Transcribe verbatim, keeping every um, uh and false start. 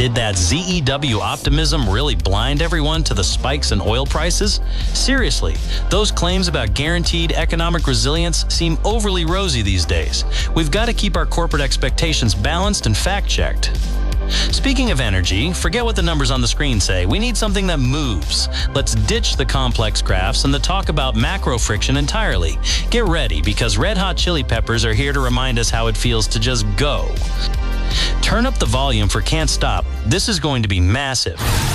Did that Z E W optimism really blind everyone to the spikes in oil prices? Seriously, those claims about guaranteed economic resilience seem overly rosy these days. We've got to keep our corporate expectations balanced and fact-checked. Speaking of energy, forget what the numbers on the screen say. We need something that moves. Let's ditch the complex graphs and the talk about macro friction entirely. Get ready, because Red Hot Chili Peppers are here to remind us how it feels to just go. Turn up the volume for Can't Stop. This is going to be massive.